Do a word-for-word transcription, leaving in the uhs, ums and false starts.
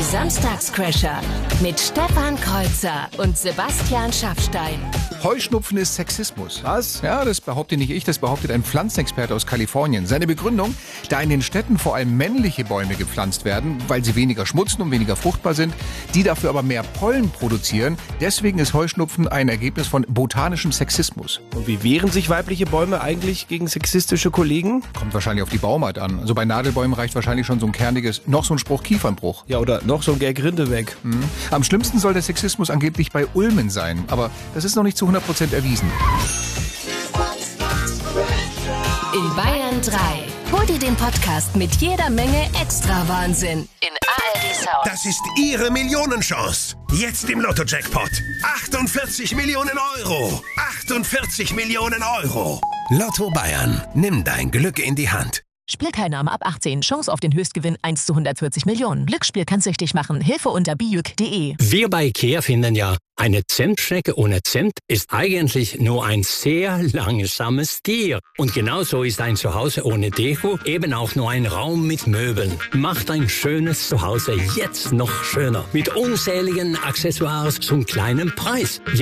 Samstagscrasher mit Stefan Kreuzer und Sebastian Schaffstein. Heuschnupfen ist Sexismus. Was? Ja, das behauptet nicht ich, das behauptet ein Pflanzenexperte aus Kalifornien. Seine Begründung, da in den Städten vor allem männliche Bäume gepflanzt werden, weil sie weniger schmutzen und weniger fruchtbar sind, die dafür aber mehr Pollen produzieren. Deswegen ist Heuschnupfen ein Ergebnis von botanischem Sexismus. Und wie wehren sich weibliche Bäume eigentlich gegen sexistische Kollegen? Kommt wahrscheinlich auf die Baumart an. Also bei Nadelbäumen reicht wahrscheinlich schon so ein kerniges, noch so ein Spruch Kiefernbruch. Ja, oder noch so ein Gag Rinde weg. Mhm. Am schlimmsten soll der Sexismus angeblich bei Ulmen sein, aber das ist noch nicht zu hundert Prozent erwiesen. In Bayern drei. Hol dir den Podcast mit jeder Menge Extra-Wahnsinn. In A R D Sound. Das ist Ihre Millionenchance. Jetzt im Lotto-Jackpot. achtundvierzig Millionen Euro. achtundvierzig Millionen Euro. Lotto Bayern. Nimm dein Glück in die Hand. Spielteilnahme ab achtzehn. Chance auf den Höchstgewinn eins zu hundertvierzig Millionen. Glücksspiel kann süchtig machen. Hilfe unter bijuk punkt de. Wir bei IKEA finden ja, eine Zentschnecke ohne Zimt ist eigentlich nur ein sehr langsames Tier. Und genauso ist ein Zuhause ohne Deko eben auch nur ein Raum mit Möbeln. Macht ein schönes Zuhause jetzt noch schöner. Mit unzähligen Accessoires zum kleinen Preis.